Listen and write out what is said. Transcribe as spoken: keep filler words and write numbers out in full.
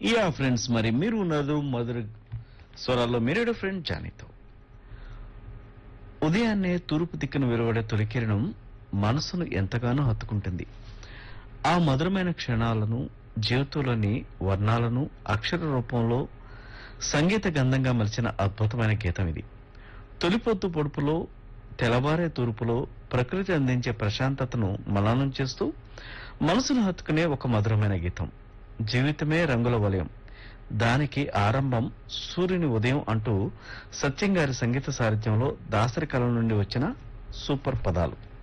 Yeah friends, మరి మీరు ఉన్నారు మధుర స్వరాల్లో మీరేడు ఫ్రెండ్ జానీతో. ఉదయాన్నే తూర్పు దిక్కును వెలువడే తొలి కిరణం మనసును ఎంతగానో హత్తుకుంటుంది. ఆ మధురమైన క్షణాలను, జీవితంలోని వర్ణాలను అక్షర రూపంలో సంగీత గంధంగా మలిచిన అద్భుతమైన గీతం ఇది. తొలిపొద్దు పొడుపులో, తెల్లవారే తూర్పులో ప్రకృతి అందించే ప్రశాంతతను మననం చేస్తూ మనసును హత్తుకునే ఒక మధురమైన గీతం. జీవితమే రంగుల వలయం, దానికి ఆరంభం సూర్యుని ఉదయం అంటూ సత్యం గారి సంగీత సారథ్యంలో దాసరి కళ నుండి వచ్చిన సూపర్ పదాలు.